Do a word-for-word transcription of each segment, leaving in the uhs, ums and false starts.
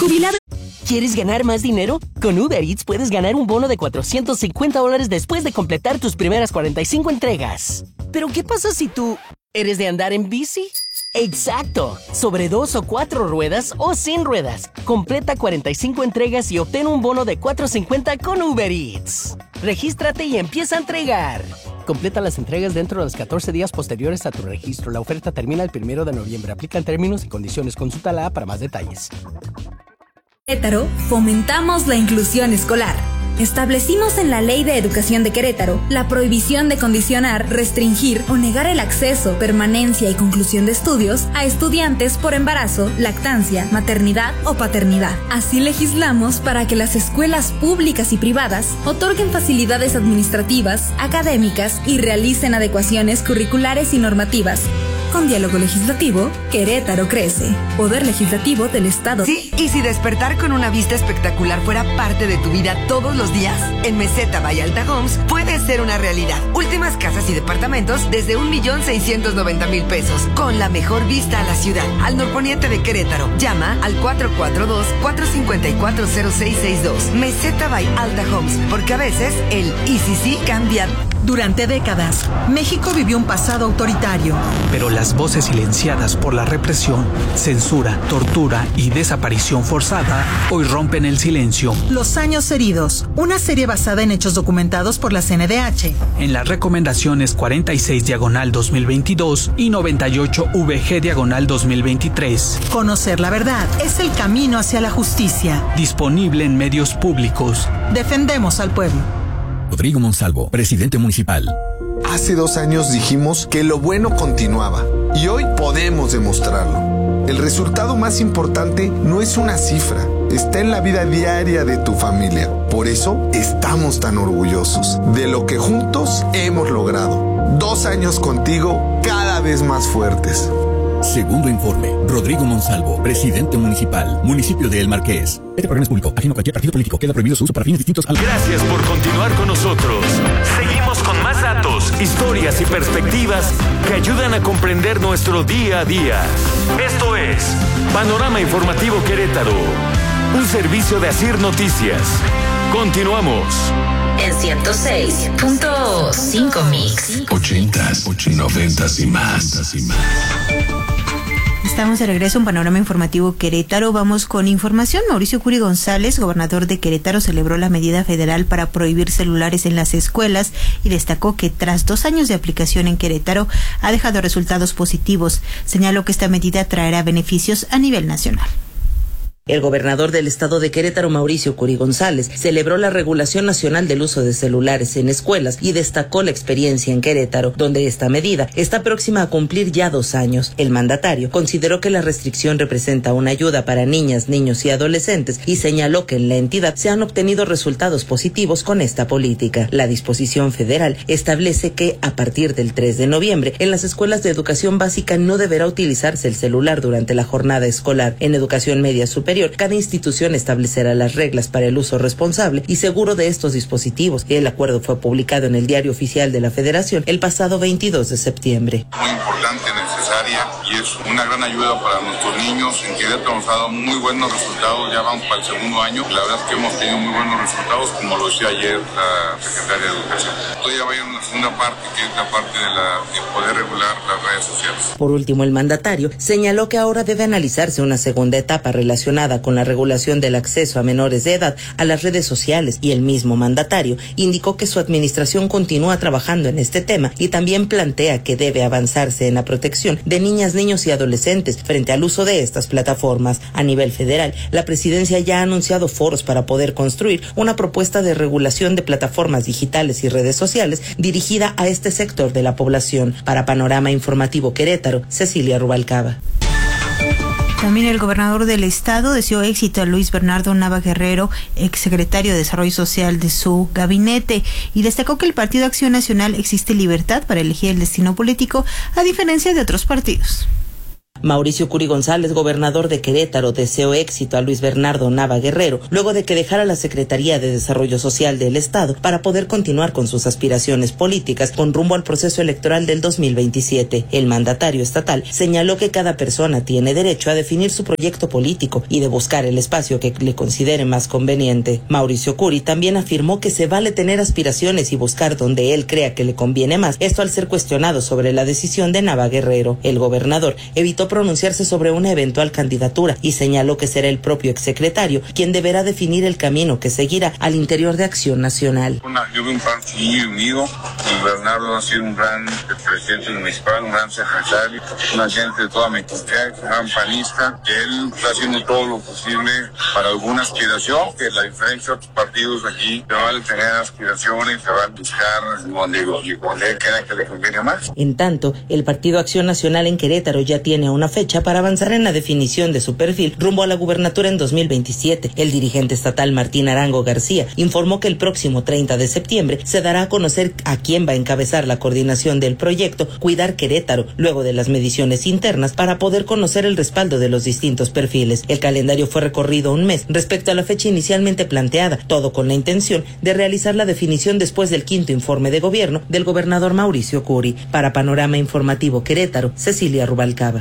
Jubilado. ¿Quieres ganar más dinero? Con Uber Eats puedes ganar un bono de cuatrocientos cincuenta dólares después de completar tus primeras cuarenta y cinco entregas. ¿Pero qué pasa si tú eres de andar en bici? ¡Exacto! Sobre dos o cuatro ruedas o sin ruedas. Completa cuarenta y cinco entregas y obtén un bono de cuatrocientos cincuenta con Uber Eats. Regístrate y empieza a entregar. Completa las entregas dentro de los catorce días posteriores a tu registro. La oferta termina el primero de noviembre. Aplican términos y condiciones. Consulta la A para más detalles. Querétaro, fomentamos la inclusión escolar. Establecimos en la Ley de Educación de Querétaro la prohibición de condicionar, restringir o negar el acceso, permanencia y conclusión de estudios a estudiantes por embarazo, lactancia, maternidad o paternidad. Así legislamos para que las escuelas públicas y privadas otorguen facilidades administrativas, académicas y realicen adecuaciones curriculares y normativas. Con diálogo legislativo, Querétaro crece. Poder Legislativo del Estado. Sí, y si despertar con una vista espectacular fuera parte de tu vida todos los días, en Meseta by Alta Homes puede ser una realidad. Últimas casas y departamentos desde un millón seiscientos noventa mil pesos, con la mejor vista a la ciudad, al norponiente de Querétaro. Llama al cuatro cuatro dos, cuatro cinco cuatro, cero seis seis dos. Meseta by Alta Homes, porque a veces el y si sí cambia. Durante décadas, México vivió un pasado autoritario. Pero las voces silenciadas por la represión, censura, tortura y desaparición forzada hoy rompen el silencio. Los años heridos, una serie basada en hechos documentados por la C N D H. En las recomendaciones cuarenta y seis diagonal dos mil veintidós y noventa y ocho V G diagonal dos mil veintitrés. Conocer la verdad es el camino hacia la justicia. Disponible en medios públicos. Defendemos al pueblo. Rodrigo Monsalvo, presidente municipal. Hace dos años dijimos que lo bueno continuaba y hoy podemos demostrarlo. El resultado más importante no es una cifra, está en la vida diaria de tu familia. Por eso estamos tan orgullosos de lo que juntos hemos logrado. Dos años contigo, cada vez más fuertes. Segundo informe, Rodrigo Monsalvo, presidente municipal, municipio de El Marqués. Este programa es público, ajeno a cualquier partido político. Queda prohibido su uso para fines distintos al... Gracias por continuar con nosotros. Seguimos con más datos, historias y perspectivas que ayudan a comprender nuestro día a día. Esto es Panorama Informativo Querétaro, un servicio de Asir Noticias. Continuamos. En ciento seis punto cinco Mix. Ochentas, noventas y más. Estamos de regreso en Panorama Informativo Querétaro. Vamos con información. Mauricio Curi González, gobernador de Querétaro, celebró la medida federal para prohibir celulares en las escuelas y destacó que tras dos años de aplicación en Querétaro ha dejado resultados positivos. Señaló que esta medida traerá beneficios a nivel nacional. El gobernador del estado de Querétaro, Mauricio Curi González, celebró la regulación nacional del uso de celulares en escuelas y destacó la experiencia en Querétaro, donde esta medida está próxima a cumplir ya dos años. El mandatario consideró que la restricción representa una ayuda para niñas, niños y adolescentes y señaló que en la entidad se han obtenido resultados positivos con esta política. La disposición federal establece que a partir del tres de noviembre en las escuelas de educación básica no deberá utilizarse el celular durante la jornada escolar. En educación media superior, cada institución establecerá las reglas para el uso responsable y seguro de estos dispositivos. El acuerdo fue publicado en el Diario Oficial de la Federación el pasado veintidós de septiembre. Muy importante, necesaria y es una gran ayuda para nuestros niños. En Querétaro nos ha dado muy buenos resultados, ya vamos para el segundo año. La verdad es que hemos tenido muy buenos resultados, como lo decía ayer la secretaria de Educación. Todavía va en la segunda parte, que es la parte de, la, de poder regular las redes sociales. Por último, el mandatario señaló que ahora debe analizarse una segunda etapa relacionada con la regulación del acceso a menores de edad a las redes sociales y el mismo mandatario indicó que su administración continúa trabajando en este tema y también plantea que debe avanzarse en la protección de niñas, niños y adolescentes frente al uso de estas plataformas. A nivel federal, la presidencia ya ha anunciado foros para poder construir una propuesta de regulación de plataformas digitales y redes sociales dirigida a este sector de la población. Para Panorama Informativo Querétaro, Cecilia Rubalcaba. También el gobernador del estado deseó éxito a Luis Bernardo Nava Guerrero, exsecretario de Desarrollo Social de su gabinete, y destacó que el Partido Acción Nacional existe libertad para elegir el destino político, a diferencia de otros partidos. Mauricio Curi González, gobernador de Querétaro, deseó éxito a Luis Bernardo Nava Guerrero luego de que dejara la Secretaría de Desarrollo Social del Estado para poder continuar con sus aspiraciones políticas con rumbo al proceso electoral del dos mil veintisiete. El mandatario estatal señaló que cada persona tiene derecho a definir su proyecto político y de buscar el espacio que le considere más conveniente. Mauricio Curi también afirmó que se vale tener aspiraciones y buscar donde él crea que le conviene más, esto al ser cuestionado sobre la decisión de Nava Guerrero. El gobernador evitó pronunciarse sobre una eventual candidatura y señaló que será el propio exsecretario quien deberá definir el camino que seguirá al interior de Acción Nacional. Una, yo veo un partido unido y Bernardo ha sido un gran presidente municipal, un gran secretario, una gente de toda mi confianza, un gran panista, que él está haciendo todo lo posible para alguna aspiración, que la diferencia de otros partidos aquí se vale tener aspiraciones, se van a buscar donde, donde él crea que le conviene más. En tanto, el Partido Acción Nacional en Querétaro ya tiene una fecha para avanzar en la definición de su perfil rumbo a la gubernatura en dos mil veintisiete. El dirigente estatal Martín Arango García informó que el próximo treinta de septiembre se dará a conocer a quién va a encabezar la coordinación del proyecto Cuidar Querétaro, luego de las mediciones internas para poder conocer el respaldo de los distintos perfiles. El calendario fue recorrido un mes respecto a la fecha inicialmente planteada, todo con la intención de realizar la definición después del quinto informe de gobierno del gobernador Mauricio Curi. Para Panorama Informativo Querétaro, Cecilia Rubalcaba.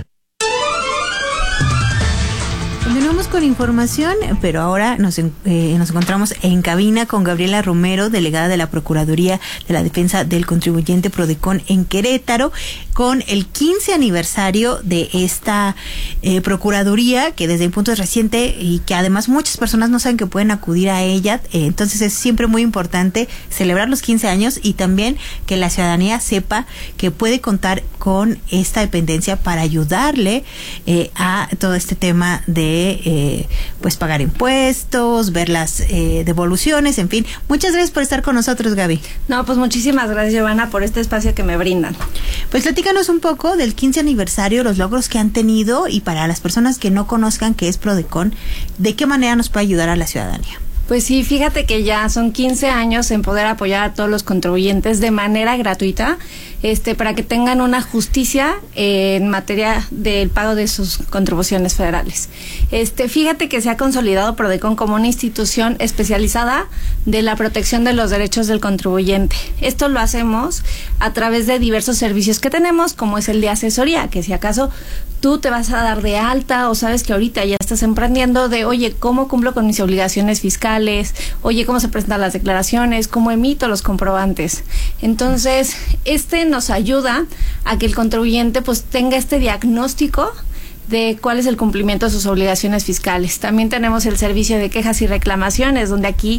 Continuamos con información, pero ahora nos, eh, nos encontramos en cabina con Gabriela Romero, delegada de la Procuraduría de la Defensa del Contribuyente Prodecon en Querétaro, con el quince aniversario de esta eh, Procuraduría, que desde un punto es reciente y que además muchas personas no saben que pueden acudir a ella. Eh, entonces es siempre muy importante celebrar los quince años y también que la ciudadanía sepa que puede contar con esta dependencia para ayudarle eh, a todo este tema de Eh, pues pagar impuestos, ver las eh, devoluciones, en fin. Muchas gracias por estar con nosotros, Gaby. No, pues muchísimas gracias, Giovanna, por este espacio que me brindan. Pues platícanos un poco del quince aniversario, los logros que han tenido y para las personas que no conozcan qué es Prodecon, ¿de qué manera nos puede ayudar a la ciudadanía? Pues sí, fíjate que ya son quince años en poder apoyar a todos los contribuyentes de manera gratuita, este, para que tengan una justicia eh, en materia del pago de sus contribuciones federales. Este, fíjate que se ha consolidado Prodecon como una institución especializada de la protección de los derechos del contribuyente. Esto lo hacemos a través de diversos servicios que tenemos, como es el de asesoría, que si acaso tú te vas a dar de alta o sabes que ahorita ya estás emprendiendo de, oye, ¿cómo cumplo con mis obligaciones fiscales? Oye, ¿cómo se presentan las declaraciones? ¿Cómo emito los comprobantes? Entonces, este nos ayuda a que el contribuyente pues tenga este diagnóstico de cuál es el cumplimiento de sus obligaciones fiscales. También tenemos el servicio de quejas y reclamaciones, donde aquí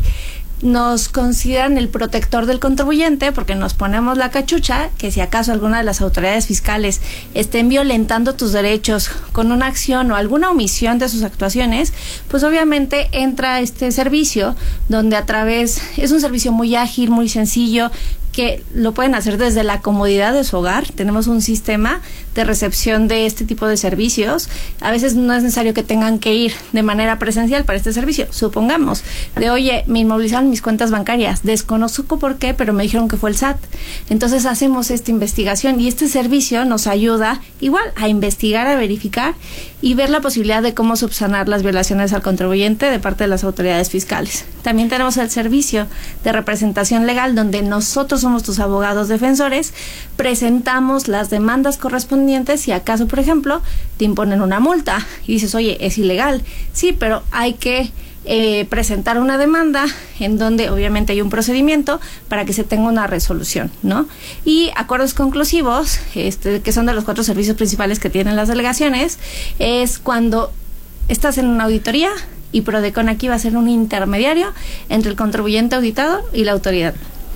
nos consideran el protector del contribuyente porque nos ponemos la cachucha que si acaso alguna de las autoridades fiscales estén violentando tus derechos con una acción o alguna omisión de sus actuaciones, pues obviamente entra este servicio donde a través, es un servicio muy ágil, muy sencillo, que lo pueden hacer desde la comodidad de su hogar. Tenemos un sistema de recepción de este tipo de servicios. A veces no es necesario que tengan que ir de manera presencial para este servicio. Supongamos, de oye, me inmovilizaron mis cuentas bancarias, desconozco por qué, pero me dijeron que fue el S A T. Entonces hacemos esta investigación y este servicio nos ayuda igual a investigar, a verificar y ver la posibilidad de cómo subsanar las violaciones al contribuyente de parte de las autoridades fiscales. También tenemos el servicio de representación legal, donde nosotros somos tus abogados defensores, presentamos las demandas correspondientes si acaso, por ejemplo, te imponen una multa y dices, oye, es ilegal. Sí, pero hay que eh, presentar una demanda en donde obviamente hay un procedimiento para que se tenga una resolución, ¿no? Y acuerdos conclusivos, este, que son de los cuatro servicios principales que tienen las delegaciones, es cuando estás en una auditoría y Prodecon aquí va a ser un intermediario entre el contribuyente auditado y la autoridad.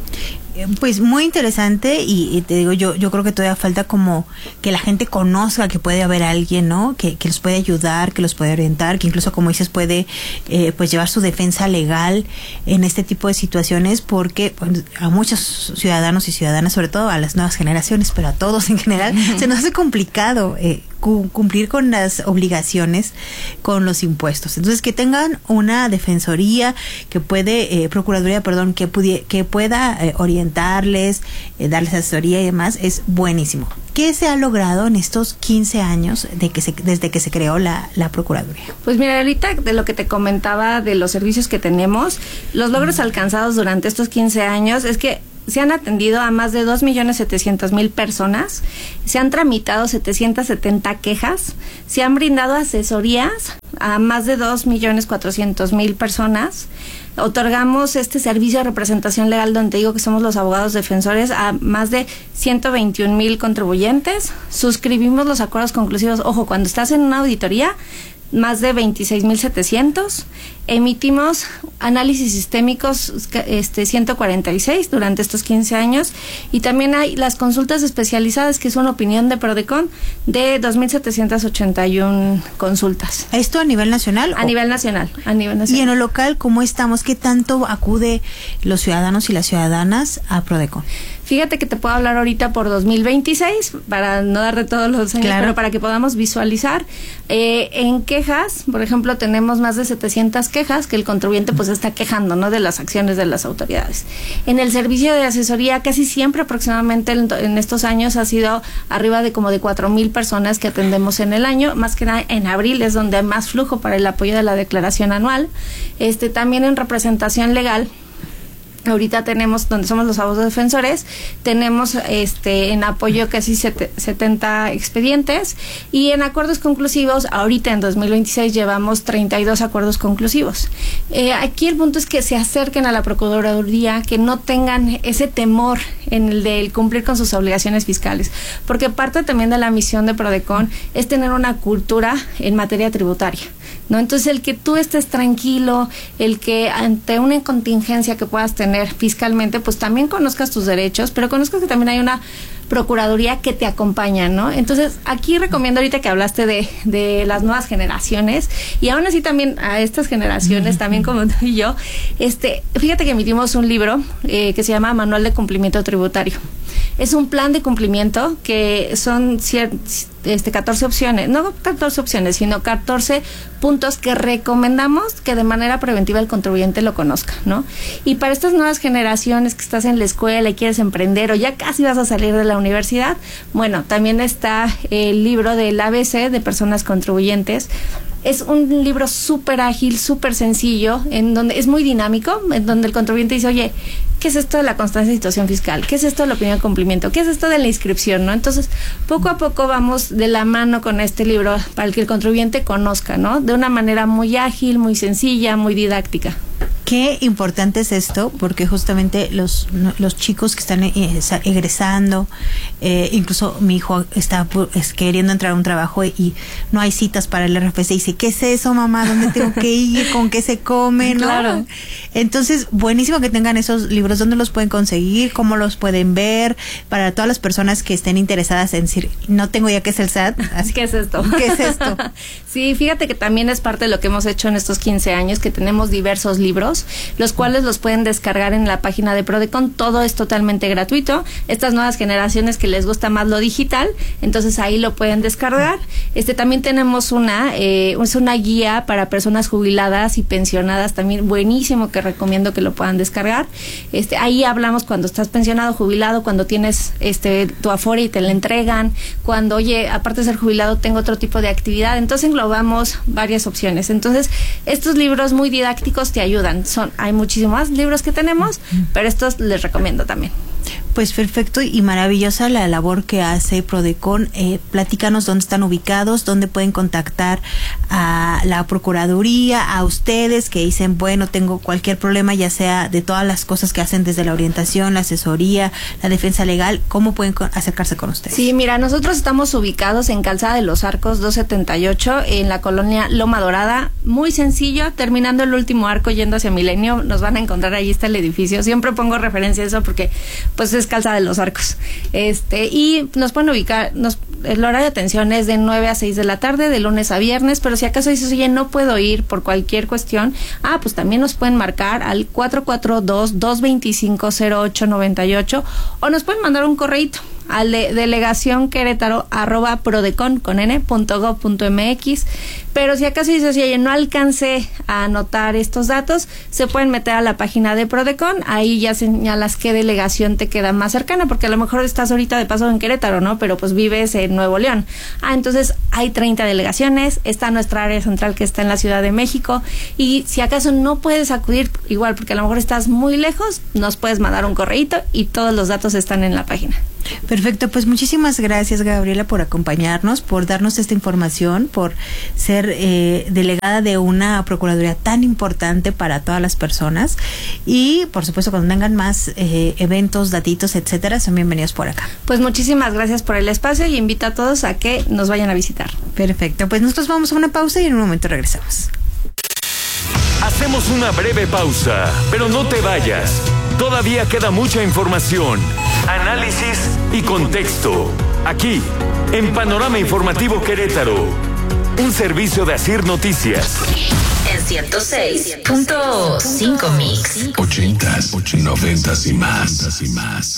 Pues muy interesante y, y te digo, yo yo creo que todavía falta como que la gente conozca que puede haber alguien, ¿no? Que, que los puede ayudar, que los puede orientar, que incluso, como dices, puede eh, pues llevar su defensa legal en este tipo de situaciones, porque pues, a muchos ciudadanos y ciudadanas, sobre todo a las nuevas generaciones, pero a todos en general, se nos hace complicado eh, cumplir con las obligaciones, con los impuestos. Entonces, que tengan una defensoría que puede, eh, procuraduría, perdón, que pudie, que pueda eh, orientar orientarles, eh, darles asesoría y demás, es buenísimo. ¿Qué se ha logrado en estos quince años de que se, desde que se creó la, la Procuraduría? Pues mira, ahorita de lo que te comentaba de los servicios que tenemos, los logros mm. alcanzados durante estos quince años es que se han atendido a más de dos millones setecientos mil personas, se han tramitado setecientas setenta quejas, se han brindado asesorías a más de dos millones cuatrocientos mil personas. Otorgamos este servicio de representación legal donde digo que somos los abogados defensores a más de ciento veintiún mil contribuyentes. Suscribimos los acuerdos conclusivos. Ojo, cuando estás en una auditoría, más de veintiséis mil setecientos. Emitimos análisis sistémicos este ciento cuarenta y seis durante estos quince años, y también hay las consultas especializadas, que es una opinión de Prodecon de dos mil setecientos ochenta y uno consultas. ¿Esto a nivel nacional? A o? nivel nacional, a nivel nacional. ¿Y en lo local cómo estamos? ¿Qué tanto acude los ciudadanos y las ciudadanas a Prodecon? Fíjate que te puedo hablar ahorita por dos mil veintiséis, para no darte todos los años, claro, pero para que podamos visualizar. Eh, en quejas, por ejemplo, tenemos más de setecientas quejas que el contribuyente pues está quejando, ¿no?, de las acciones de las autoridades. En el servicio de asesoría, casi siempre aproximadamente en, en estos años ha sido arriba de como de cuatro mil personas que atendemos en el año, más que nada en abril es donde hay más flujo para el apoyo de la declaración anual. Este, también en representación legal, ahorita tenemos, donde somos los abogados defensores, tenemos este en apoyo casi setenta expedientes, y en acuerdos conclusivos, ahorita en dos mil veintiséis llevamos treinta y dos acuerdos conclusivos. Eh, aquí el punto es que se acerquen a la Procuraduría, que no tengan ese temor en el de cumplir con sus obligaciones fiscales, porque parte también de la misión de Prodecon es tener una cultura en materia tributaria, ¿no? Entonces, el que tú estés tranquilo, el que ante una contingencia que puedas tener fiscalmente, pues también conozcas tus derechos, pero conozcas que también hay una Procuraduría que te acompaña, ¿no? Entonces, aquí recomiendo, ahorita que hablaste de, de las nuevas generaciones, y aún así también a estas generaciones, también como tú y yo, este, fíjate que emitimos un libro eh, que se llama Manual de Cumplimiento Tributario. Es un plan de cumplimiento que son cier- este, catorce opciones, no catorce opciones, sino catorce puntos que recomendamos que de manera preventiva el contribuyente lo conozca, ¿no? Y para estas nuevas generaciones que estás en la escuela y quieres emprender, o ya casi vas a salir de la universidad, bueno, también está el libro del A B C de personas contribuyentes. Es un libro súper ágil, súper sencillo, en donde es muy dinámico, en donde el contribuyente dice, oye, ¿qué es esto de la constancia de situación fiscal? ¿Qué es esto de la opinión de cumplimiento? ¿Qué es esto de la inscripción? ¿No? Entonces, poco a poco vamos de la mano con este libro para que el contribuyente conozca, ¿no? De una manera muy ágil, muy sencilla, muy didáctica. Qué importante es esto, porque justamente los los chicos que están egresando, eh, incluso mi hijo está es, queriendo entrar a un trabajo y no hay citas para el R F C, y dice, ¿qué es eso, mamá? ¿Dónde tengo que ir? ¿Con qué se come? ¿No? Claro. Entonces, buenísimo que tengan esos libros. ¿Dónde los pueden conseguir? ¿Cómo los pueden ver? Para todas las personas que estén interesadas en decir, no tengo ya qué es el S A T. Así, ¿qué es esto? ¿Qué es esto? Sí, fíjate que también es parte de lo que hemos hecho en estos quince años, que tenemos diversos libros, los cuales los pueden descargar en la página de Prodecon. Todo es totalmente gratuito. Estas nuevas generaciones que les gusta más lo digital, entonces ahí lo pueden descargar. Este también tenemos una eh, es una guía para personas jubiladas y pensionadas, también buenísimo, que recomiendo que lo puedan descargar. Este ahí hablamos cuando estás pensionado, jubilado, cuando tienes este tu afore y te la entregan, cuando, oye, aparte de ser jubilado tengo otro tipo de actividad. Entonces englobamos varias opciones. Entonces, estos libros muy didácticos te ayudan. Son hay muchísimos más libros que tenemos, pero estos les recomiendo también. Pues perfecto y maravillosa la labor que hace Prodecon. Eh, platícanos dónde están ubicados, dónde pueden contactar a la Procuraduría, a ustedes que dicen, bueno, tengo cualquier problema, ya sea de todas las cosas que hacen desde la orientación, la asesoría, la defensa legal, ¿cómo pueden co- acercarse con ustedes? Sí, mira, nosotros estamos ubicados en Calzada de los Arcos doscientos setenta y ocho, en la colonia Loma Dorada. Muy sencillo, terminando el último arco yendo hacia Milenio, nos van a encontrar, ahí está el edificio. Siempre pongo referencia a eso porque pues es Calzada de los Arcos. Este, y nos pueden ubicar, nos, el horario de atención es de nueve a seis de la tarde, de lunes a viernes, pero si acaso dices, oye, no puedo ir por cualquier cuestión, ah, pues también nos pueden marcar al cuatro cuatro dos, dos dos cinco, cero ocho nueve ocho, o nos pueden mandar un correíto al de delegación querétaro arroba prodecon con n punto gob punto mx. Pero si acaso dices, oye, no alcancé a anotar estos datos, se pueden meter a la página de Prodecon, ahí ya señalas qué delegación te queda más cercana, porque a lo mejor estás ahorita de paso en Querétaro, ¿no? Pero pues vives en Nuevo León. Ah, entonces hay treinta delegaciones, está nuestra área central que está en la Ciudad de México, y si acaso no puedes acudir, igual, porque a lo mejor estás muy lejos, nos puedes mandar un correíto y todos los datos están en la página. Perfecto, pues muchísimas gracias, Gabriela, por acompañarnos, por darnos esta información, por ser eh, delegada de una procuraduría tan importante para todas las personas, y por supuesto cuando tengan más eh, eventos, datitos, etcétera, son bienvenidos por acá. Pues muchísimas gracias por el espacio y invito a todos a que nos vayan a visitar. Perfecto, pues nosotros vamos a una pausa y en un momento regresamos. Hacemos una breve pausa, pero no te vayas. Todavía queda mucha información, análisis y contexto. Aquí, en Panorama Informativo Querétaro, un servicio de Asir Noticias. En ciento seis punto cinco Mix. Ochentas, noventas y más. y más.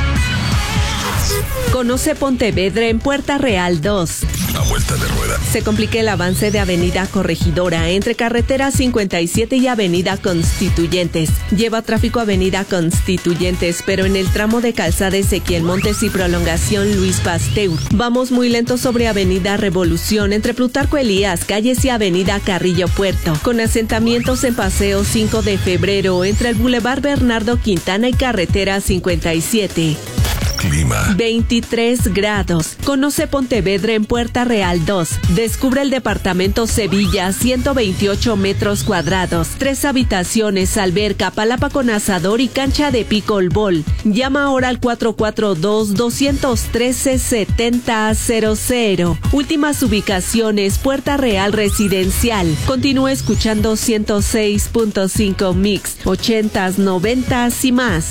Conoce Pontevedra en Puerta Real dos. A vuelta de rueda. Se complica el avance de Avenida Corregidora entre Carretera cincuenta y siete y Avenida Constituyentes. Lleva tráfico Avenida Constituyentes, pero en el tramo de Calzada Ezequiel Montes y Prolongación Luis Pasteur. Vamos muy lento sobre Avenida Revolución entre Plutarco Elías Calles y Avenida Carrillo Puerto. Con asentamientos en Paseo cinco de febrero entre el Boulevard Bernardo Quintana y Carretera cincuenta y siete. Clima. veintitrés grados. Conoce Pontevedra en Puerta Real dos. Descubre el departamento Sevilla, ciento veintiocho metros cuadrados. Tres habitaciones, alberca, palapa con asador y cancha de pickleball. Llama ahora al cuatro cuatro dos, dos uno tres, siete cero cero cero. Últimas ubicaciones, Puerta Real Residencial. Continúa escuchando ciento seis punto cinco Mix. Ochentas, noventas y más.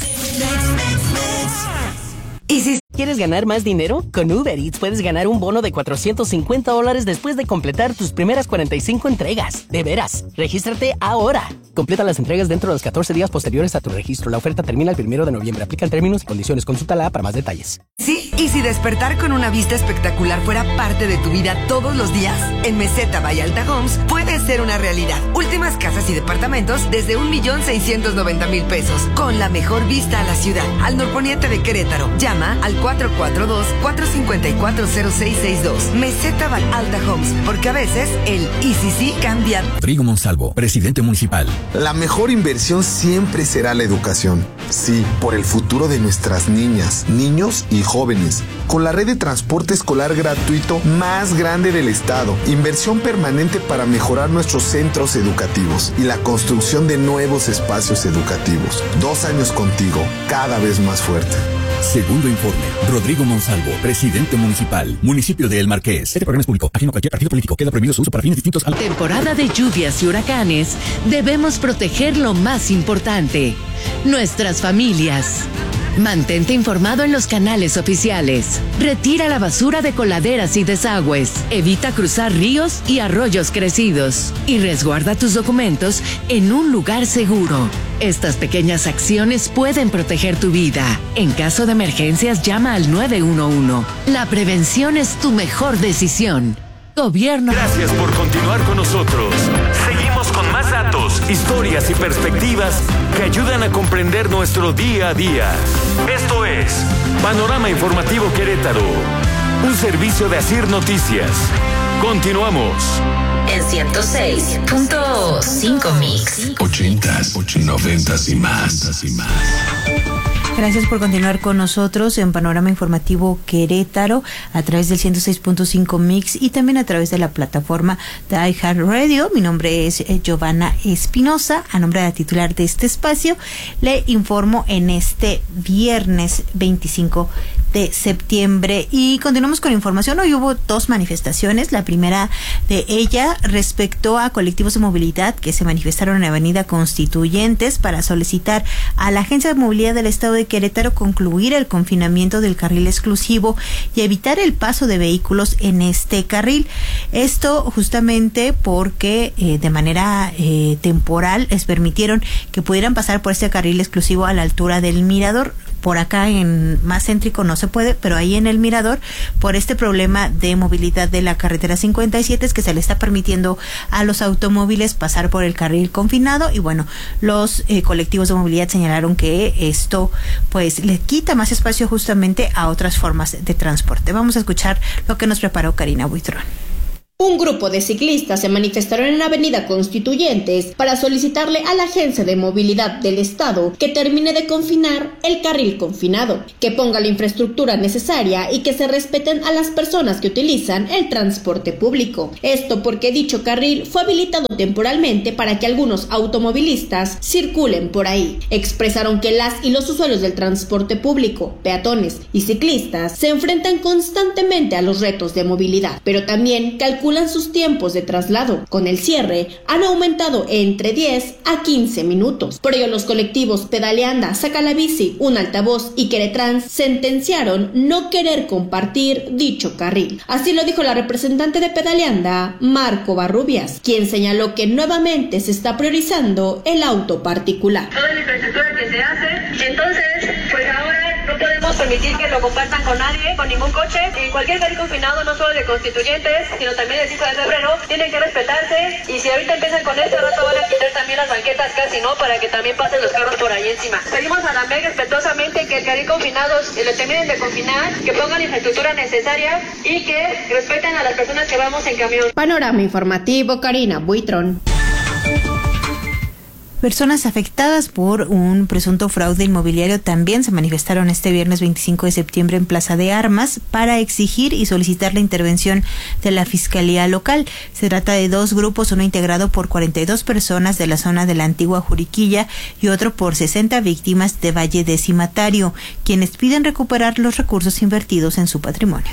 ¿Y si quieres ganar más dinero? Con Uber Eats puedes ganar un bono de cuatrocientos cincuenta dólares después de completar tus primeras cuarenta y cinco entregas. De veras, regístrate ahora. Completa las entregas dentro de los catorce días posteriores a tu registro. La oferta termina el primero de noviembre. Aplican términos y condiciones. Consúltala para más detalles. Sí, y si despertar con una vista espectacular fuera parte de tu vida todos los días, en Meseta Valle Alta Homes puede ser una realidad. Últimas casas y departamentos desde un millón seiscientos noventa mil pesos, con la mejor vista a la ciudad. Al norponiente de Querétaro, llama al cuatro cuatro dos, cuatro cinco cuatro, cero seis seis dos. Meseta Valle Alta Homes, porque a veces el y si sí cambia. Rodrigo Monsalvo, presidente municipal. La mejor inversión siempre será la educación. Sí, por el futuro de nuestras niñas, niños y jóvenes. Con la red de transporte escolar gratuito más grande del estado. Inversión permanente para mejorar nuestros centros educativos y la construcción de nuevos espacios educativos. Dos años contigo, cada vez más fuerte. Segundo informe. Rodrigo Monsalvo, presidente municipal, municipio de El Marqués. Este programa es público, ajeno a cualquier partido político. Queda prohibido su uso para fines distintos a la... Temporada de lluvias y huracanes. Debemos proteger lo más importante: nuestras familias. Mantente informado en los canales oficiales. Retira la basura de coladeras y desagües. Evita cruzar ríos y arroyos crecidos. Y resguarda tus documentos en un lugar seguro. Estas pequeñas acciones pueden proteger tu vida. En caso de emergencias, llama al nueve uno uno. La prevención es tu mejor decisión. Gobierno. Gracias por continuar con nosotros. Seguimos con más datos, historias y perspectivas que ayudan a comprender nuestro día a día. Esto es Panorama Informativo Querétaro, un servicio de Asir Noticias. Continuamos. En ciento seis punto cinco Mix. Ochentas, noventas y más. y más. Gracias por continuar con nosotros en Panorama Informativo Querétaro a través del ciento seis punto cinco Mix y también a través de la plataforma de iHeartRadio. Mi nombre es eh, Giovanna Espinosa. A nombre de la titular de este espacio, le informo en este viernes veinticinco de septiembre. Y continuamos con información. Hoy hubo dos manifestaciones. La primera de ella respecto a colectivos de movilidad que se manifestaron en Avenida Constituyentes para solicitar a la Agencia de Movilidad del Estado de Querétaro concluir el confinamiento del carril exclusivo y evitar el paso de vehículos en este carril. Esto justamente porque eh, de manera eh, temporal les permitieron que pudieran pasar por este carril exclusivo a la altura del Mirador. por acá en más céntrico no se puede, pero ahí en el Mirador, por este problema de movilidad de la carretera cincuenta y siete, es que se le está permitiendo a los automóviles pasar por el carril confinado. Y bueno, los eh, colectivos de movilidad señalaron que esto pues le quita más espacio justamente a otras formas de transporte. Vamos a escuchar lo que nos preparó Karina Buitrón. Un grupo de ciclistas se manifestaron en Avenida Constituyentes para solicitarle a la Agencia de Movilidad del Estado que termine de confinar el carril confinado, que ponga la infraestructura necesaria y que se respeten a las personas que utilizan el transporte público. Esto porque dicho carril fue habilitado temporalmente para que algunos automovilistas circulen por ahí. Expresaron que las y los usuarios del transporte público, peatones y ciclistas se enfrentan constantemente a los retos de movilidad, pero también calculan sus tiempos de traslado. Con el cierre han aumentado entre diez a quince minutos. Por ello los colectivos Pedaleanda, Saca la Bici, Un Altavoz y Queretrans sentenciaron no querer compartir dicho carril. Así lo dijo la representante de Pedaleanda, Marco Barrubias, quien señaló que nuevamente se está priorizando el auto particular. Toda la infraestructura que se hace, entonces pues ahora no podemos permitir que lo compartan con nadie, con ningún coche. En cualquier carril confinado, no solo de Constituyentes, sino también el cinco de febrero, tienen que respetarse. Y si ahorita empiezan con esto, al rato van a quitar también las banquetas casi, ¿no? Para que también pasen los carros por ahí encima. Pedimos a la M E C respetuosamente que el carril confinado lo terminen de confinar, que pongan la infraestructura necesaria y que respeten a las personas que vamos en camión. Panorama informativo, Karina Buitrón. Personas afectadas por un presunto fraude inmobiliario también se manifestaron este viernes veinticinco de septiembre en Plaza de Armas para exigir y solicitar la intervención de la Fiscalía Local. Se trata de dos grupos, uno integrado por cuarenta y dos personas de la zona de la antigua Juriquilla y otro por sesenta víctimas de Valle de Cimatario, quienes piden recuperar los recursos invertidos en su patrimonio.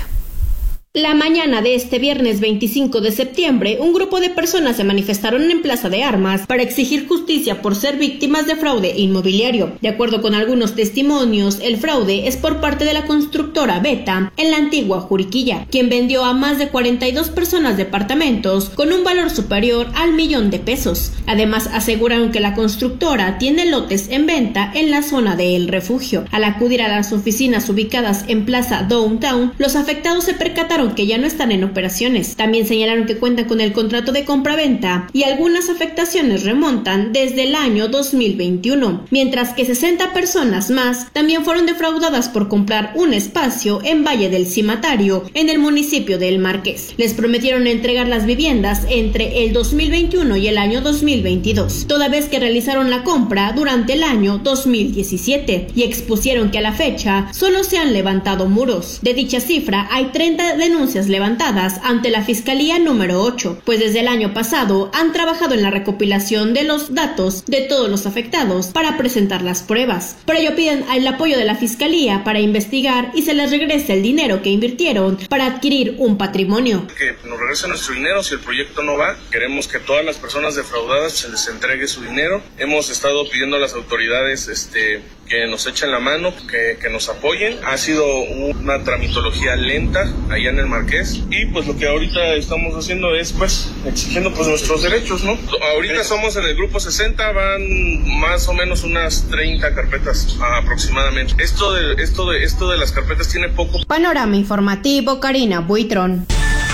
La mañana de este viernes veinticinco de septiembre, un grupo de personas se manifestaron en Plaza de Armas para exigir justicia por ser víctimas de fraude inmobiliario. De acuerdo con algunos testimonios, el fraude es por parte de la constructora Beta en la antigua Juriquilla, quien vendió a más de cuarenta y dos personas departamentos con un valor superior al millón de pesos. Además, aseguraron que la constructora tiene lotes en venta en la zona de El Refugio. Al acudir a las oficinas ubicadas en Plaza Downtown, los afectados se percataron que ya no están en operaciones. También señalaron que cuentan con el contrato de compra-venta y algunas afectaciones remontan desde el año dos mil veintiuno, mientras que sesenta personas más también fueron defraudadas por comprar un espacio en Valle del Cimatario, en el municipio de El Marqués. Les prometieron entregar las viviendas entre el dos mil veintiuno y el año dos mil veintidós, toda vez que realizaron la compra durante el año dos mil diecisiete, y expusieron que a la fecha solo se han levantado muros. De dicha cifra hay treinta denuncias denuncias levantadas ante la Fiscalía número ocho, pues desde el año pasado han trabajado en la recopilación de los datos de todos los afectados para presentar las pruebas. Por ello piden el apoyo de la Fiscalía para investigar y se les regrese el dinero que invirtieron para adquirir un patrimonio. Que nos regrese nuestro dinero si el proyecto no va. Queremos que todas las personas defraudadas se les entregue su dinero. Hemos estado pidiendo a las autoridades este que nos echen la mano, que, que nos apoyen. Ha sido una tramitología lenta allá en el Marqués y pues lo que ahorita estamos haciendo es pues exigiendo pues nuestros derechos, ¿no? Ahorita somos en el grupo sesenta, van más o menos unas treinta carpetas aproximadamente. Esto de, esto de, esto de las carpetas tiene poco. Panorama informativo, Karina Buitrón.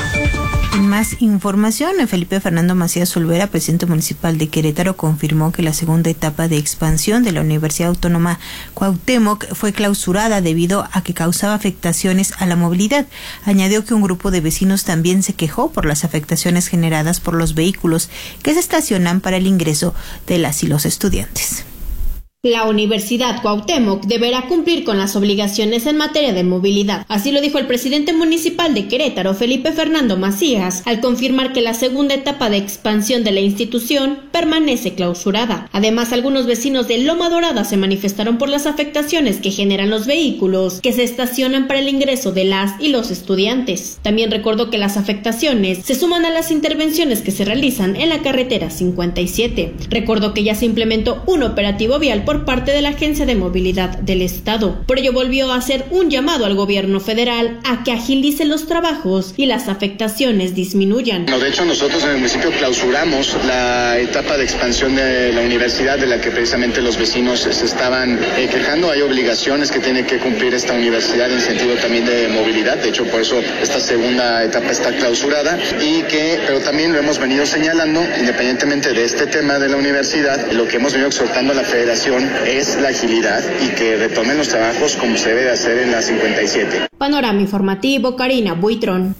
En más información, Felipe Fernando Macías Olvera, presidente municipal de Querétaro, confirmó que la segunda etapa de expansión de la Universidad Autónoma Cuauhtémoc fue clausurada debido a que causaba afectaciones a la movilidad. Añadió que un grupo de vecinos también se quejó por las afectaciones generadas por los vehículos que se estacionan para el ingreso de las y los estudiantes. La Universidad Cuauhtémoc deberá cumplir con las obligaciones en materia de movilidad. Así lo dijo el presidente municipal de Querétaro, Felipe Fernando Macías, al confirmar que la segunda etapa de expansión de la institución permanece clausurada. Además, algunos vecinos de Loma Dorada se manifestaron por las afectaciones que generan los vehículos que se estacionan para el ingreso de las y los estudiantes. También recordó que las afectaciones se suman a las intervenciones que se realizan en la carretera cincuenta y siete. Recordó que ya se implementó un operativo vial por por parte de la Agencia de Movilidad del Estado. Por ello volvió a hacer un llamado al gobierno federal a que agilice los trabajos y las afectaciones disminuyan. No, de hecho, nosotros en el municipio clausuramos la etapa de expansión de la universidad, de la que precisamente los vecinos se estaban eh, quejando. Hay obligaciones que tiene que cumplir esta universidad en sentido también de movilidad. De hecho, por eso esta segunda etapa está clausurada y que, pero también lo hemos venido señalando, independientemente de este tema de la universidad, lo que hemos venido exhortando a la federación es la agilidad y que retomen los trabajos como se debe hacer en la cincuenta y siete. Panorama informativo, Karina Buitrón.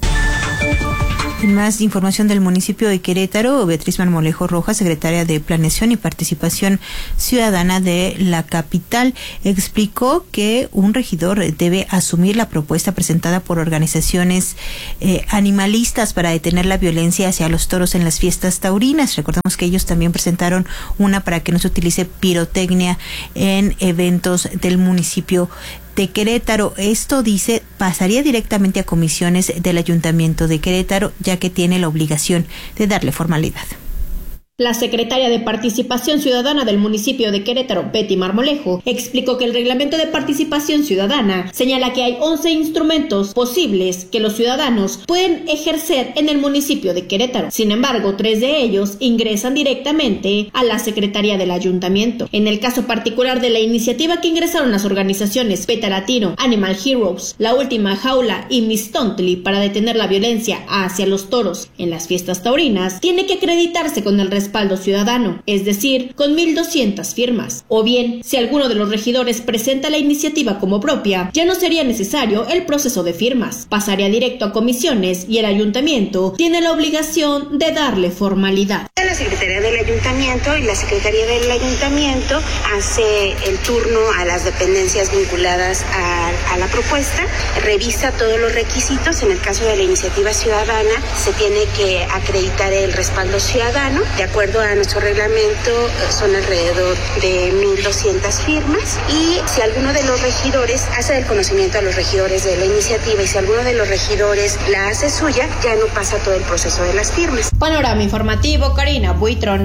En más información del municipio de Querétaro, Beatriz Marmolejo Rojas, secretaria de Planeación y Participación Ciudadana de la capital, explicó que un regidor debe asumir la propuesta presentada por organizaciones eh, animalistas para detener la violencia hacia los toros en las fiestas taurinas. Recordemos que ellos también presentaron una para que no se utilice pirotecnia en eventos del municipio de Querétaro. Esto, dice, pasaría directamente a comisiones del Ayuntamiento de Querétaro, ya que tiene la obligación de darle formalidad. La secretaria de Participación Ciudadana del municipio de Querétaro, Betty Marmolejo, explicó que el reglamento de participación ciudadana señala que hay once instrumentos posibles que los ciudadanos pueden ejercer en el municipio de Querétaro. Sin embargo, tres de ellos ingresan directamente a la secretaría del ayuntamiento. En el caso particular de la iniciativa que ingresaron las organizaciones Peta Latino, Animal Heroes, La Última Jaula y Miss Tontli para detener la violencia hacia los toros en las fiestas taurinas, tiene que acreditarse con el respaldo ciudadano, es decir, con mil doscientas firmas. O bien, si alguno de los regidores presenta la iniciativa como propia, ya no sería necesario el proceso de firmas. Pasaría directo a comisiones y el ayuntamiento tiene la obligación de darle formalidad. La Secretaría del Ayuntamiento y la Secretaría del Ayuntamiento hace el turno a las dependencias vinculadas a, a la propuesta, revisa todos los requisitos. En el caso de la iniciativa ciudadana, se tiene que acreditar el respaldo ciudadano. De acuerdo a nuestro reglamento, son alrededor de mil doscientas firmas, y si alguno de los regidores hace del conocimiento a los regidores de la iniciativa y si alguno de los regidores la hace suya, ya no pasa todo el proceso de las firmas. Panorama informativo, Karina Buitrón.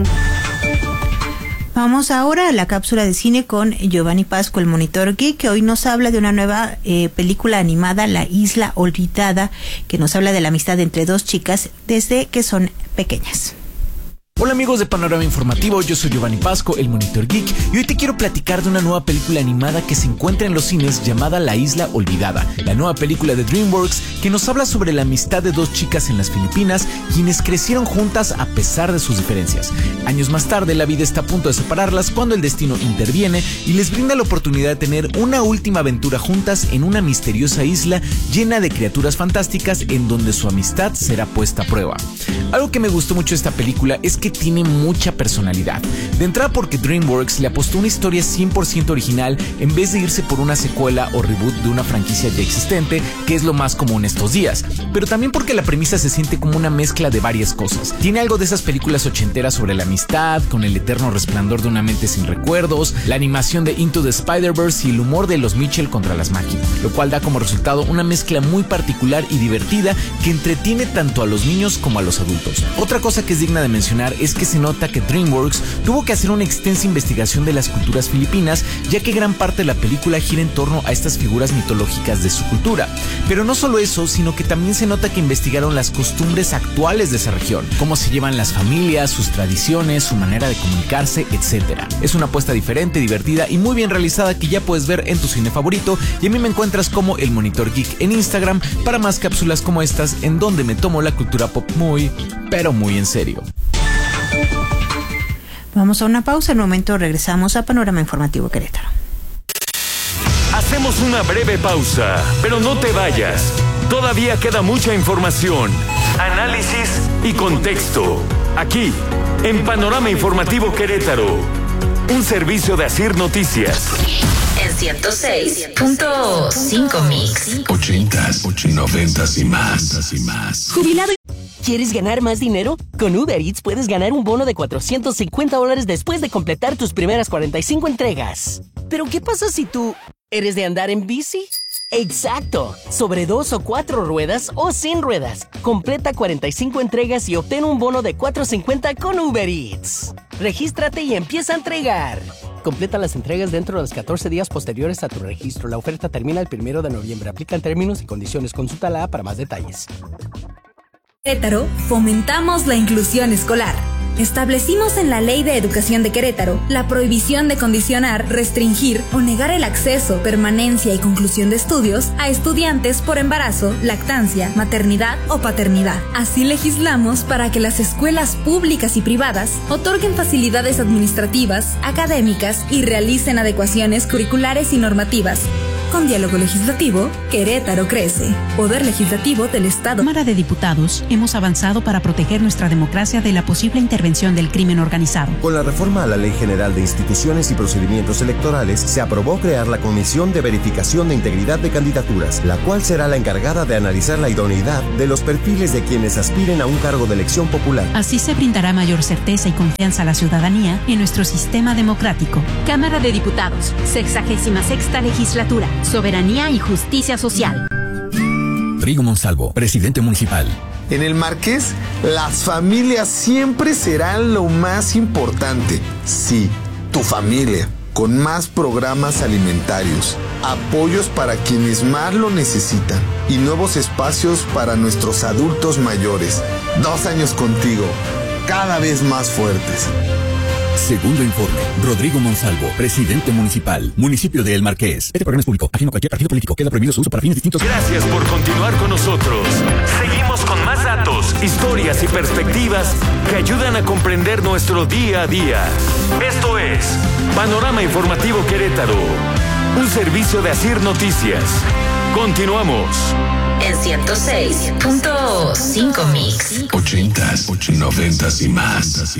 Vamos ahora a la cápsula de cine con Giovanni Pasco, el Monitor Geek, que hoy nos habla de una nueva eh, película animada, La Isla Olvidada, que nos habla de la amistad entre dos chicas desde que son pequeñas. Hola amigos de Panorama Informativo, yo soy Giovanni Pasco, el Monitor Geek, y hoy te quiero platicar de una nueva película animada que se encuentra en los cines llamada La Isla Olvidada, la nueva película de DreamWorks que nos habla sobre la amistad de dos chicas en las Filipinas, quienes crecieron juntas a pesar de sus diferencias. Años más tarde, la vida está a punto de separarlas cuando el destino interviene y les brinda la oportunidad de tener una última aventura juntas en una misteriosa isla llena de criaturas fantásticas en donde su amistad será puesta a prueba. Algo que me gustó mucho de esta película es que tiene mucha personalidad. De entrada porque DreamWorks le apostó una historia cien por ciento original en vez de irse por una secuela o reboot de una franquicia ya existente, que es lo más común estos días. Pero también porque la premisa se siente como una mezcla de varias cosas. Tiene algo de esas películas ochenteras sobre la amistad, con el eterno resplandor de una mente sin recuerdos, la animación de Into the Spider-Verse y el humor de los Mitchell contra las máquinas, lo cual da como resultado una mezcla muy particular y divertida que entretiene tanto a los niños como a los adultos. Otra cosa que es digna de mencionar es que se nota que DreamWorks tuvo que hacer una extensa investigación de las culturas filipinas, ya que gran parte de la película gira en torno a estas figuras mitológicas de su cultura. Pero no solo eso, sino que también se nota que investigaron las costumbres actuales de esa región, cómo se llevan las familias, sus tradiciones, su manera de comunicarse, etcétera. Es una apuesta diferente, divertida y muy bien realizada que ya puedes ver en tu cine favorito, y a mí me encuentras como El Monitor Geek en Instagram para más cápsulas como estas en donde me tomo la cultura pop muy, pero muy en serio. Vamos a una pausa, en un momento regresamos a Panorama Informativo Querétaro. Hacemos una breve pausa, pero no te vayas. Todavía queda mucha información, análisis y contexto. Aquí, en Panorama Informativo Querétaro, un servicio de Asir Noticias. En ciento seis punto cinco Mix. Ochentas, noventas y más. y más. Jubilado. ¿Quieres ganar más dinero? Con Uber Eats puedes ganar un bono de cuatrocientos cincuenta dólares después de completar tus primeras cuarenta y cinco entregas. ¿Pero qué pasa si tú eres de andar en bici? ¡Exacto! Sobre dos o cuatro ruedas o sin ruedas. Completa cuarenta y cinco entregas y obtén un bono de cuatrocientos cincuenta con Uber Eats. Regístrate y empieza a entregar. completa las entregas dentro de los catorce días posteriores a tu registro. La oferta termina el primero de noviembre. Aplican términos y condiciones. Consúltala para más detalles. Querétaro, fomentamos la inclusión escolar. Establecimos en la Ley de Educación de Querétaro la prohibición de condicionar, restringir o negar el acceso, permanencia y conclusión de estudios a estudiantes por embarazo, lactancia, maternidad o paternidad. Así legislamos para que las escuelas públicas y privadas otorguen facilidades administrativas, académicas y realicen adecuaciones curriculares y normativas. Con diálogo legislativo, Querétaro crece. Poder Legislativo del Estado. Cámara de Diputados, hemos avanzado para proteger nuestra democracia de la posible intervención del crimen organizado. Con la reforma a la Ley General de Instituciones y Procedimientos Electorales, se aprobó crear la Comisión de Verificación de Integridad de Candidaturas, la cual será la encargada de analizar la idoneidad de los perfiles de quienes aspiren a un cargo de elección popular. Así se brindará mayor certeza y confianza a la ciudadanía en nuestro sistema democrático. Cámara de Diputados, sexagésima sexta legislatura. Soberanía y justicia social. Rodrigo Monsalvo, presidente municipal. En el Marqués, las familias siempre serán lo más importante. Sí, tu familia. Con más programas alimentarios, apoyos para quienes más lo necesitan y nuevos espacios para nuestros adultos mayores. Dos años contigo, cada vez más fuertes. Segundo informe. Rodrigo Monsalvo, presidente municipal, municipio de El Marqués. Este programa es público, ajeno a cualquier partido político. Queda prohibido su uso para fines distintos. Gracias por continuar con nosotros. Seguimos con más datos, historias y perspectivas que ayudan a comprender nuestro día a día. Esto es Panorama Informativo Querétaro, un servicio de Asir Noticias. Continuamos. En ciento seis punto cinco Mix. Ochentas, noventas y más.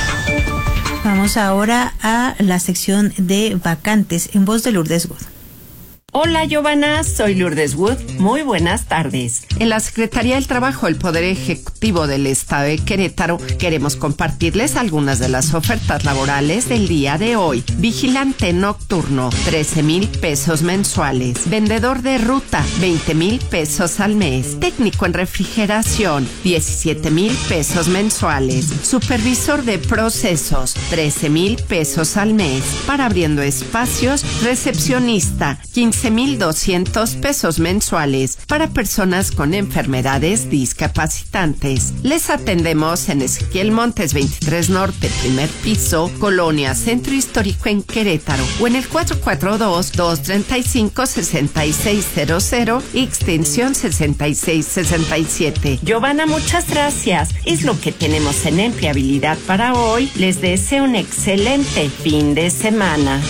Vamos ahora a la sección de vacantes en voz de Lourdes Wood. Hola Giovanna, soy Lourdes Wood. Muy buenas tardes. En la Secretaría del Trabajo del Poder Ejecutivo del Estado de Querétaro queremos compartirles algunas de las ofertas laborales del día de hoy. Vigilante nocturno, trece mil pesos mensuales. Vendedor de ruta, veinte mil pesos al mes. Técnico en refrigeración, diecisiete mil pesos mensuales. Supervisor de procesos, trece mil pesos al mes. Para abriendo espacios, recepcionista, quince mil doscientos pesos mensuales para personas con enfermedades discapacitantes. Les atendemos en Ezequiel Montes veintitrés Norte, primer piso, Colonia Centro Histórico en Querétaro, o en el cuatro cuatro dos, dos tres cinco, seis seis cero cero, extensión sesenta y seis sesenta y siete. Giovanna, muchas gracias. Es lo que tenemos en empleabilidad para hoy. Les deseo un excelente fin de semana.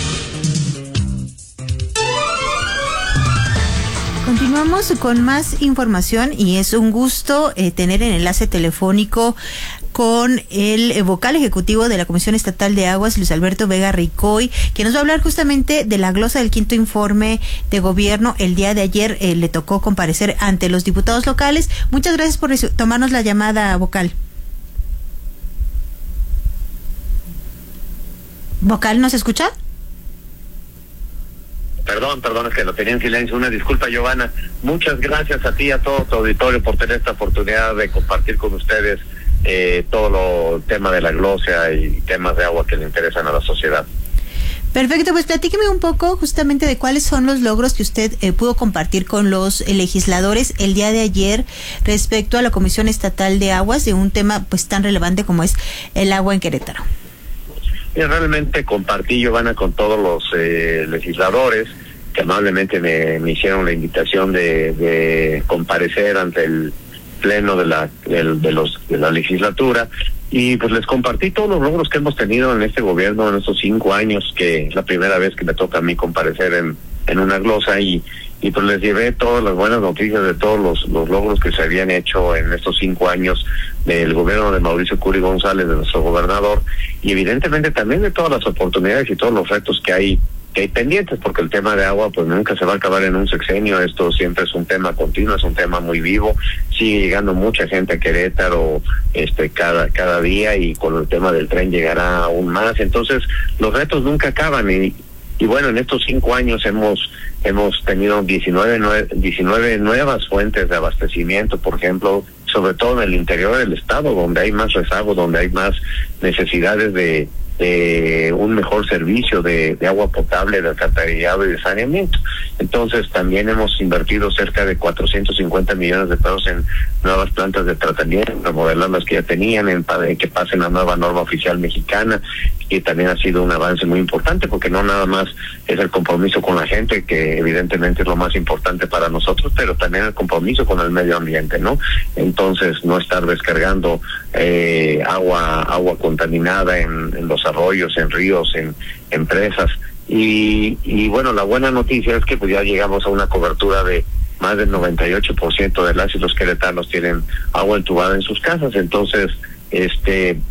Continuamos con más información y es un gusto eh, tener el enlace telefónico con el eh, vocal ejecutivo de la Comisión Estatal de Aguas, Luis Alberto Vega Ricoy, que nos va a hablar justamente de la glosa del quinto informe de gobierno. El día de ayer eh, le tocó comparecer ante los diputados locales. Muchas gracias por tomarnos la llamada, vocal. ¿Vocal, nos escucha? Perdón, perdón, es que lo tenía en silencio. Una disculpa, Giovanna. Muchas gracias a ti y a todo tu auditorio por tener esta oportunidad de compartir con ustedes eh, todo lo, el tema de la glosa y temas de agua que le interesan a la sociedad. Perfecto, pues platíqueme un poco justamente de cuáles son los logros que usted eh, pudo compartir con los eh, legisladores el día de ayer respecto a la Comisión Estatal de Aguas, de un tema pues tan relevante como es el agua en Querétaro. Y realmente compartí, Giovanna, con todos los eh, legisladores que amablemente me, me hicieron la invitación de, de comparecer ante el pleno de la de, de los de la legislatura, y pues les compartí todos los logros que hemos tenido en este gobierno en estos cinco años, que es la primera vez que me toca a mí comparecer en, en una glosa, y y pues les llevé todas las buenas noticias de todos los, los logros que se habían hecho en estos cinco años del gobierno de Mauricio Curi González, de nuestro gobernador, y evidentemente también de todas las oportunidades y todos los retos que hay que hay pendientes, porque el tema de agua pues nunca se va a acabar en un sexenio. Esto siempre es un tema continuo, es un tema muy vivo, sigue llegando mucha gente a Querétaro este cada cada día, y con el tema del tren llegará aún más. Entonces los retos nunca acaban, y y bueno, en estos cinco años hemos hemos tenido diecinueve, diecinueve nuevas fuentes de abastecimiento, por ejemplo, sobre todo en el interior del estado, donde hay más rezago, donde hay más necesidades de de un mejor servicio de, de agua potable, de alcantarillado y de saneamiento. Entonces también hemos invertido cerca de cuatrocientos cincuenta millones de pesos en nuevas plantas de tratamiento, remodelar las que ya tenían, en, en que pasen la nueva norma oficial mexicana, y también ha sido un avance muy importante, porque no nada más es el compromiso con la gente, que evidentemente es lo más importante para nosotros, pero también el compromiso con el medio ambiente, ¿no? Entonces no estar descargando eh, agua agua contaminada en, en los arroyos, en ríos, en, en presas. Y, y bueno, la buena noticia es que pues ya llegamos a una cobertura de más del noventa y ocho por ciento de las y los queretanos tienen agua entubada en sus casas. Entonces, este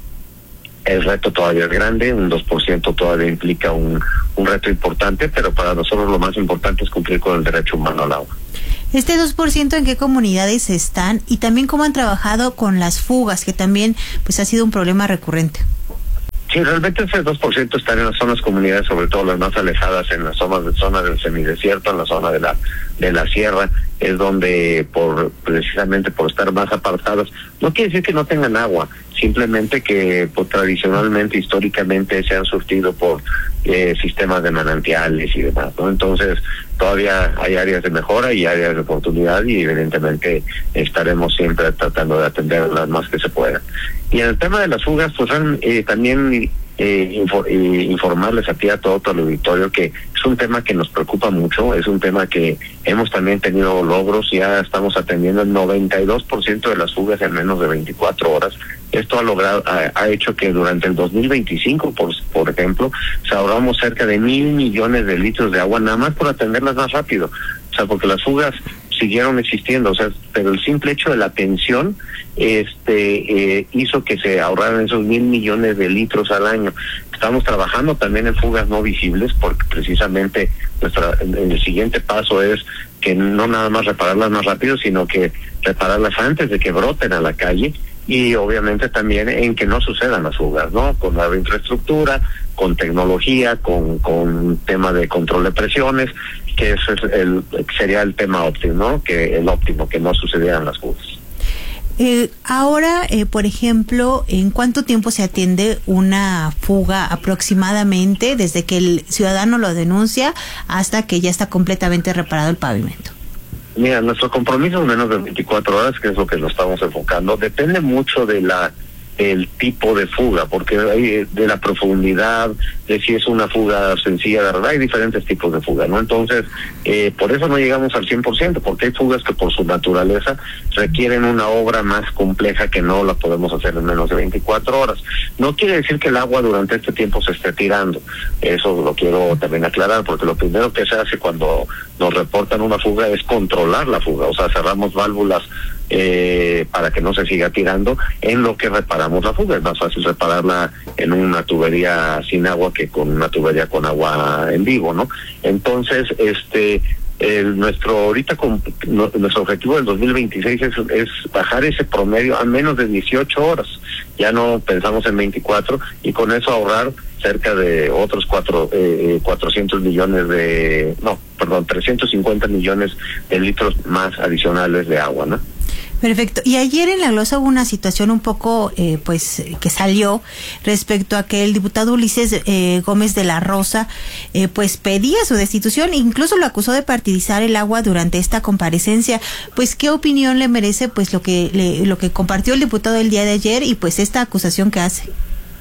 el reto todavía es grande, un dos por ciento todavía implica un, un reto importante, pero para nosotros lo más importante es cumplir con el derecho humano al agua. Este dos por ciento, ¿en qué comunidades están? Y también cómo han trabajado con las fugas, que también pues ha sido un problema recurrente. Sí, realmente ese dos por ciento están en las zonas comunidades, sobre todo las más alejadas, en las zonas de zona del semidesierto, en la zona de la de la sierra, es donde por precisamente por estar más apartadas, no quiere decir que no tengan agua, simplemente que pues, tradicionalmente, históricamente se han surtido por eh, sistemas de manantiales y demás, ¿no? Entonces todavía hay áreas de mejora y áreas de oportunidad, y evidentemente estaremos siempre tratando de atender las más que se puedan. Y en el tema de las fugas, pues eh, también eh, infor, eh, informarles aquí a todo, todo el auditorio que es un tema que nos preocupa mucho, es un tema que hemos también tenido logros, ya estamos atendiendo el noventa y dos por ciento de las fugas en menos de veinticuatro horas. Esto ha logrado, ha, ha hecho que durante el dos mil veinticinco, por, por ejemplo, se ahorramos cerca de mil millones de litros de agua, nada más por atenderlas más rápido. O sea, porque las fugas siguieron existiendo, o sea, pero el simple hecho de la atención este eh, hizo que se ahorraran esos mil millones de litros al año. Estamos trabajando también en fugas no visibles, porque precisamente nuestra el siguiente paso es que no nada más repararlas más rápido, sino que repararlas antes de que broten a la calle, y obviamente también en que no sucedan las fugas, ¿no? Con la infraestructura, con tecnología, con con tema de control de presiones, que eso es el sería el tema óptimo, ¿no? Que el óptimo, que no sucedieran las fugas. Eh, ahora, eh, por ejemplo, ¿en cuánto tiempo se atiende una fuga aproximadamente desde que el ciudadano lo denuncia hasta que ya está completamente reparado el pavimento? Mira, nuestro compromiso es menos de veinticuatro horas, que es lo que nos estamos enfocando. Depende mucho de la el tipo de fuga, porque hay de la profundidad, de si es una fuga sencilla, de verdad, hay diferentes tipos de fuga, ¿no? Entonces, eh, por eso no llegamos al cien por ciento, porque hay fugas que por su naturaleza requieren una obra más compleja que no la podemos hacer en menos de veinticuatro horas. No quiere decir que el agua durante este tiempo se esté tirando, eso lo quiero también aclarar, porque lo primero que se hace cuando nos reportan una fuga es controlar la fuga, o sea, cerramos válvulas Eh, para que no se siga tirando en lo que reparamos la fuga. Es más fácil repararla en una tubería sin agua que con una tubería con agua en vivo, ¿no? Entonces, este el, nuestro ahorita con, no, nuestro objetivo del dos mil veintiséis es, es bajar ese promedio a menos de dieciocho horas. Ya no pensamos en veinticuatro, y con eso ahorrar cerca de otros cuatro, eh, cuatrocientos millones de, no, perdón, trescientos cincuenta millones de litros más adicionales de agua, ¿no? Perfecto. Y ayer en la glosa hubo una situación un poco, eh, pues, que salió respecto a que el diputado Ulises eh, Gómez de la Rosa, eh, pues, pedía su destitución, incluso lo acusó de partidizar el agua durante esta comparecencia. Pues, ¿qué opinión le merece, pues, lo que le, lo que compartió el diputado el día de ayer y, pues, esta acusación que hace?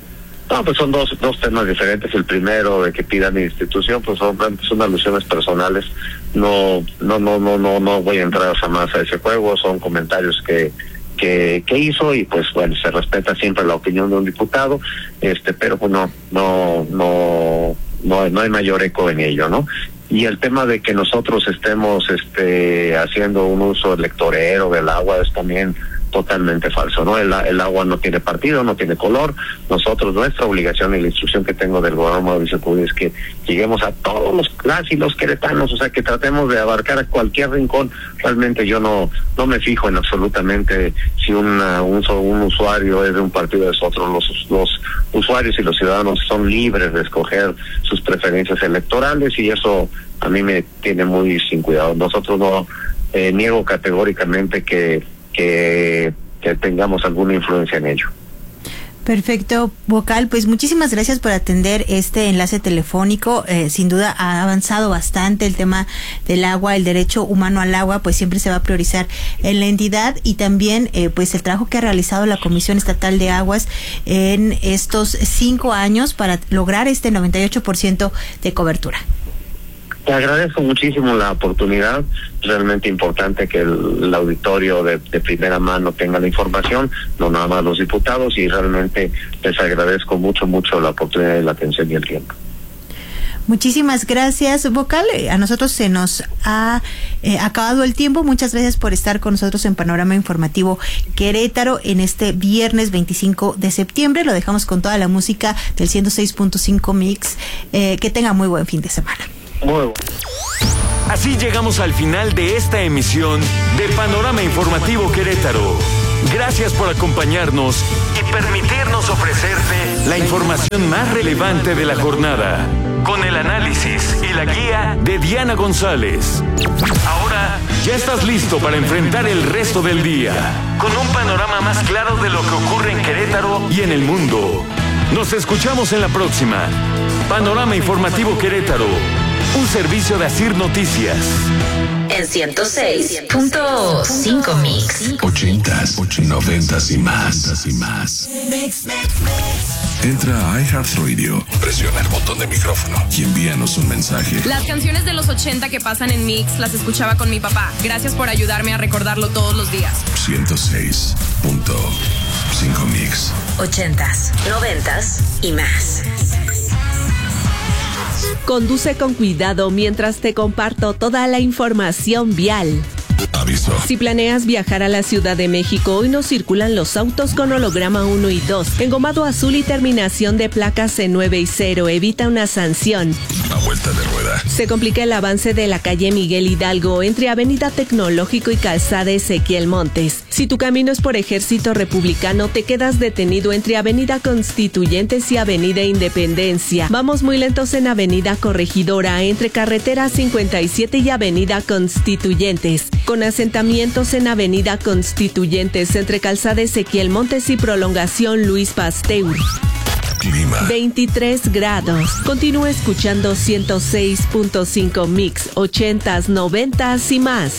No, pues son dos dos temas diferentes. El primero, de que pidan mi destitución, pues son, son alusiones personales. No, no, no, no, no, no voy a entrar jamás a ese juego. Son comentarios que que, que hizo, y pues bueno, se respeta siempre la opinión de un diputado, este, pero pues no, no, no, no, no hay mayor eco en ello, ¿no? Y el tema de que nosotros estemos, este, haciendo un uso electorero del agua es también totalmente falso, ¿no? El, el agua no tiene partido, no tiene color. Nosotros, nuestra obligación y la instrucción que tengo del gobernador Mauricio Curi es que lleguemos a todos los las y los queretanos, o sea, que tratemos de abarcar a cualquier rincón. Realmente yo no no me fijo en absolutamente si una, un, un usuario es de un partido o es otro. Los, los usuarios y los ciudadanos son libres de escoger sus preferencias electorales, y eso a mí me tiene muy sin cuidado. Nosotros no eh, niego categóricamente que Que, que tengamos alguna influencia en ello. Perfecto, Vocal, pues muchísimas gracias por atender este enlace telefónico. Eh, sin duda ha avanzado bastante el tema del agua, el derecho humano al agua, pues siempre se va a priorizar en la entidad, y también eh, pues el trabajo que ha realizado la Comisión Estatal de Aguas en estos cinco años para lograr este noventa y ocho por ciento de cobertura. Te agradezco muchísimo la oportunidad, realmente importante que el, el auditorio de, de primera mano tenga la información, no nada más los diputados, y realmente les agradezco mucho, mucho la oportunidad, la atención y el tiempo. Muchísimas gracias, Vocal. A nosotros se nos ha eh, acabado el tiempo. Muchas gracias por estar con nosotros en Panorama Informativo Querétaro en este viernes veinticinco de septiembre. Lo dejamos con toda la música del ciento seis punto cinco Mix. Eh, que tenga muy buen fin de semana. Muy bueno. Así llegamos al final de esta emisión de Panorama Informativo Querétaro. Gracias por acompañarnos y permitirnos ofrecerte la información más relevante de la jornada, con el análisis y la guía de Diana González. Ahora ya estás listo para enfrentar el resto del día, con un panorama más claro de lo que ocurre en Querétaro y en el mundo. Nos escuchamos en la próxima. Panorama Informativo Querétaro, un servicio de Asir Noticias. En ciento seis punto cinco Mix. Ochentas, noventas y más. y más. Entra a iHeartRadio, presiona el botón de micrófono y envíanos un mensaje. Las canciones de los ochenta que pasan en Mix las escuchaba con mi papá. Gracias por ayudarme a recordarlo todos los días. ciento seis punto cinco Mix. Ochentas, noventas y más. Conduce con cuidado mientras te comparto toda la información vial. Aviso. Si planeas viajar a la Ciudad de México, hoy no circulan los autos con holograma uno y dos, engomado azul y terminación de placas C nueve y cero. Evita una sanción. A vuelta de rueda. Se complica el avance de la calle Miguel Hidalgo entre Avenida Tecnológico y Calzada Ezequiel Montes. Si tu camino es por Ejército Republicano, te quedas detenido entre Avenida Constituyentes y Avenida Independencia. Vamos muy lentos en Avenida Corregidora, entre Carretera cincuenta y siete y Avenida Constituyentes. Con asentamientos en Avenida Constituyentes, entre Calzada Ezequiel Montes y Prolongación Luis Pasteur. Clima. veintitrés grados. Continúa escuchando ciento seis punto cinco Mix, ochentas, noventas y más.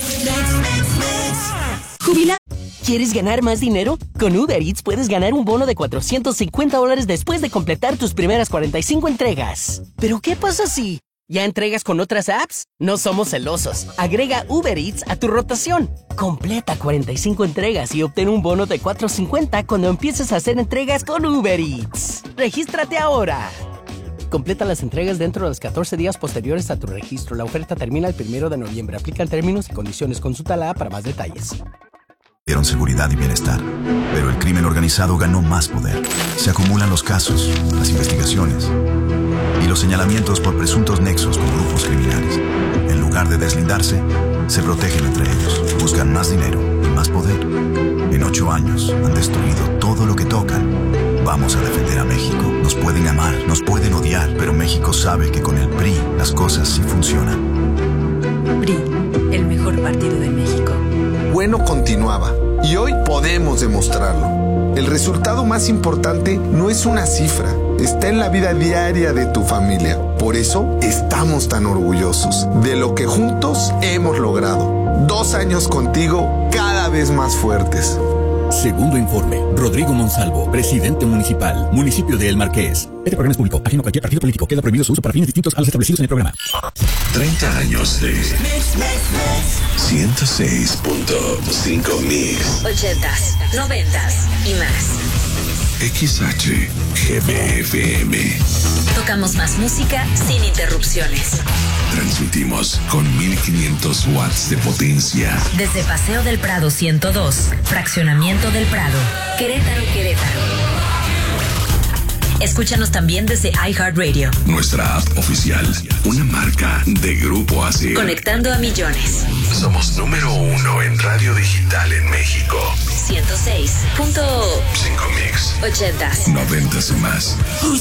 Jubila. ¿Quieres ganar más dinero? Con Uber Eats puedes ganar un bono de cuatrocientos cincuenta dólares después de completar tus primeras cuarenta y cinco entregas. ¿Pero qué pasa si ya entregas con otras apps? No somos celosos. Agrega Uber Eats a tu rotación. Completa cuarenta y cinco entregas y obtén un bono de cuatrocientos cincuenta cuando empieces a hacer entregas con Uber Eats. ¡Regístrate ahora! Completa las entregas dentro de los catorce días posteriores a tu registro. La oferta termina el primero de noviembre. Aplican términos y condiciones. Consulta la app para más detalles. Dieron seguridad y bienestar, pero el crimen organizado ganó más poder. Se acumulan los casos, las investigaciones y los señalamientos por presuntos nexos con grupos criminales. En lugar de deslindarse, se protegen entre ellos, buscan más dinero y más poder. En ocho años han destruido todo lo que tocan. Vamos a defender a México. Nos pueden amar, nos pueden odiar, pero México sabe que con el P R I las cosas sí funcionan. P R I, el mejor partido de México. Bueno continuaba, y hoy podemos demostrarlo. El resultado más importante no es una cifra, está en la vida diaria de tu familia. Por eso estamos tan orgullosos de lo que juntos hemos logrado. Dos años contigo, cada vez más fuertes. Segundo informe. Rodrigo Monsalvo, presidente municipal, municipio de El Marqués. Este programa es público, ajeno a cualquier partido político. Queda prohibido su uso para fines distintos a los establecidos en el programa. treinta años de ciento seis punto cinco Mix. Ochentas, noventas y más. X H G B F M. Tocamos más música sin interrupciones. Transmitimos con mil quinientos watts de potencia. Desde Paseo del Prado ciento dos, Fraccionamiento del Prado, Querétaro, Querétaro. Escúchanos también desde iHeartRadio. Nuestra app oficial, una marca de Grupo Asir. Conectando a millones. Somos número uno en radio digital en México. ciento seis punto cinco Mix. Ochentas. Noventas y más.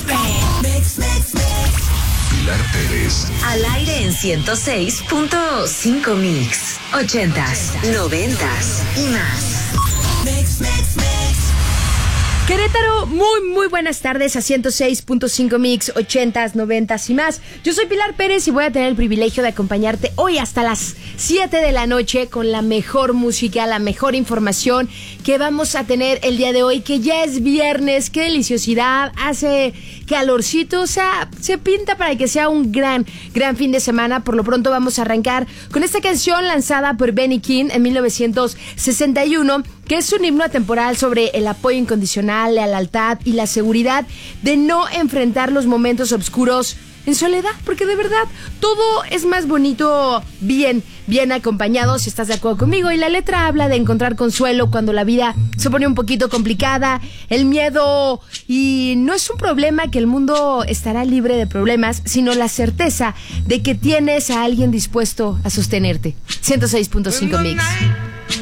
Pilar Pérez. Al aire en ciento seis punto cinco Mix. Ochentas, noventas y más. Querétaro, muy, muy buenas tardes a ciento seis punto cinco Mix, ochentas, noventas y más. Yo soy Pilar Pérez y voy a tener el privilegio de acompañarte hoy hasta las siete de la noche con la mejor música, la mejor información que vamos a tener el día de hoy, que ya es viernes. Qué deliciosidad, hace calorcito, o sea, se pinta para que sea un gran, gran fin de semana. Por lo pronto vamos a arrancar con esta canción lanzada por Benny King en mil novecientos sesenta y uno, que es un himno atemporal sobre el apoyo incondicional, la lealtad y la seguridad de no enfrentar los momentos oscuros en soledad, porque de verdad todo es más bonito bien, bien acompañado, si estás de acuerdo conmigo. Y la letra habla de encontrar consuelo cuando la vida se pone un poquito complicada, el miedo, y no es un problema que el mundo estará libre de problemas, sino la certeza de que tienes a alguien dispuesto a sostenerte. ciento seis punto cinco Mix.